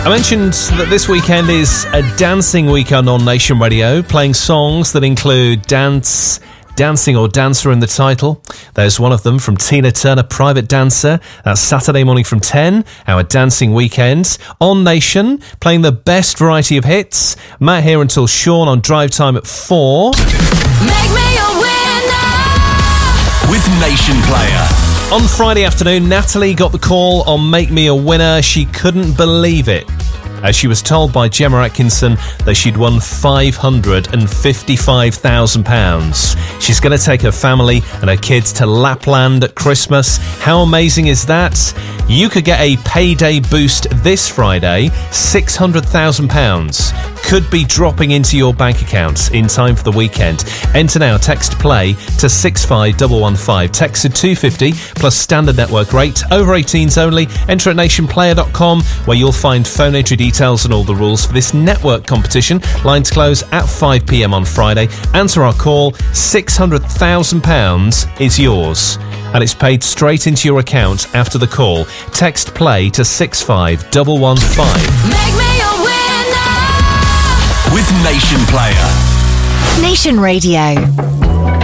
I mentioned that this weekend is a dancing weekend on Nation Radio, playing songs that include dancing or dancer in the title. There's one of them from Tina Turner, Private Dancer. That's Saturday morning from 10, our dancing weekends. On Nation, playing the best variety of hits. Matt here until Sean on Drive Time at 4. Make me a winner with Nation Player. On Friday afternoon, Natalie got the call on Make Me a Winner. She couldn't believe it, as she was told by Gemma Atkinson that she'd won £555,000. She's going to take her family and her kids to Lapland at Christmas. How amazing is that? You could get a payday boost this Friday. £600,000 could be dropping into your bank accounts in time for the weekend. Enter now, text play to 65115. Text to 250 plus standard network rate. Over 18s only. Enter at nationplayer.com, where you'll find phone entry details and all the rules for this network competition. Lines close at 5 p.m. on Friday. Answer our call. £600,000 is yours, and it's paid straight into your account after the call. Text play to 65115. Make me a winner with Nation Player. Nation Radio.